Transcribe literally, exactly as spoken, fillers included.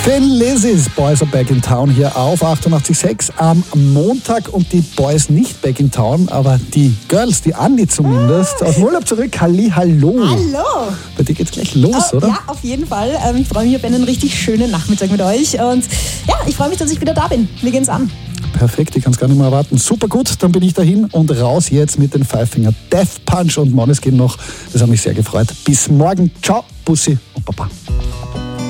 Thin Lizzy's Boys are back in town hier auf achtundachtzig Komma sechs am Montag und die Boys nicht back in town, aber die Girls, die Andi zumindest, ah. aus dem Urlaub zurück. Halli, hallo. Hallo. Bei dir geht's gleich los, oh, oder? Ja, auf jeden Fall. Ähm, ich freue mich auf einen richtig schönen Nachmittag mit euch und ja, ich freue mich, dass ich wieder da bin. Wir gehen's an. Perfekt, ich kann es gar nicht mehr erwarten. Super gut, dann bin ich dahin und raus jetzt mit den Five Finger Death Punch und Måneskin noch. Das hat mich sehr gefreut. Bis morgen. Ciao, Bussi und Baba.